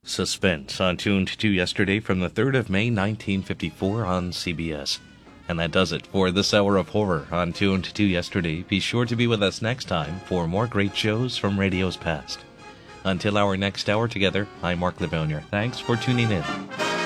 Suspense on Tuned to Yesterday from the 3rd of May 1954 on CBS. And that does it for this hour of horror on Tuned to Yesterday. Be sure to be with us next time for more great shows from radio's past. Until our next hour together, I'm Mark Livonier. Thanks for tuning in.